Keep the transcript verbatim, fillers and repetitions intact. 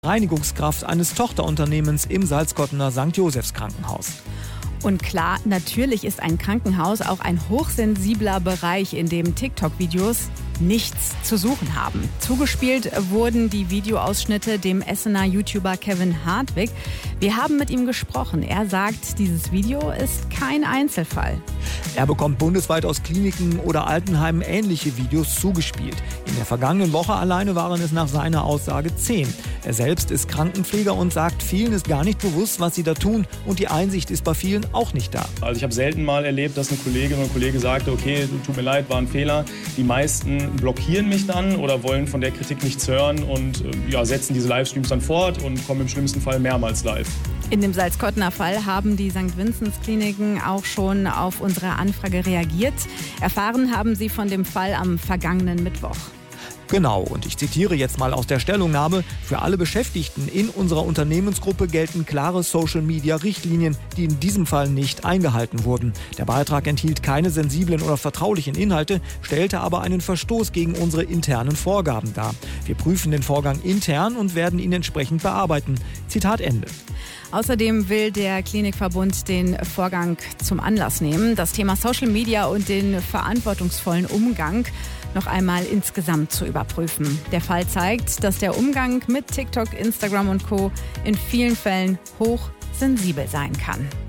Reinigungskraft eines Tochterunternehmens im Salzkottener Sankt Josephs Krankenhaus. Und klar, natürlich ist ein Krankenhaus auch ein hochsensibler Bereich, in dem TikTok-Videos nichts zu suchen haben. Zugespielt wurden die Videoausschnitte dem Essener YouTuber Kevin Hartwig. Wir haben mit ihm gesprochen. Er sagt, dieses Video ist kein Einzelfall. Er bekommt bundesweit aus Kliniken oder Altenheimen ähnliche Videos zugespielt. In der vergangenen Woche alleine waren es nach seiner Aussage zehn. Er selbst ist Krankenpfleger und sagt, vielen ist gar nicht bewusst, was sie da tun. Und die Einsicht ist bei vielen auch nicht da. Also ich habe selten mal erlebt, dass eine Kollegin oder ein Kollege sagte, okay, tut mir leid, war ein Fehler. Die meisten blockieren mich dann oder wollen von der Kritik nichts hören und ja, setzen diese Livestreams dann fort und kommen im schlimmsten Fall mehrmals live. In dem Salzkottener Fall haben die Sankt Vinzenz Kliniken auch schon auf unsere Anfrage reagiert. Erfahren haben sie von dem Fall am vergangenen Mittwoch. Genau, und ich zitiere jetzt mal aus der Stellungnahme: Für alle Beschäftigten in unserer Unternehmensgruppe gelten klare Social-Media-Richtlinien, die in diesem Fall nicht eingehalten wurden. Der Beitrag enthielt keine sensiblen oder vertraulichen Inhalte, stellte aber einen Verstoß gegen unsere internen Vorgaben dar. Wir prüfen den Vorgang intern und werden ihn entsprechend bearbeiten. Zitat Ende. Außerdem will der Klinikverbund den Vorgang zum Anlass nehmen, das Thema Social Media und den verantwortungsvollen Umgang noch einmal insgesamt zu überprüfen. Der Fall zeigt, dass der Umgang mit TikTok, Instagram und Co. in vielen Fällen hochsensibel sein kann.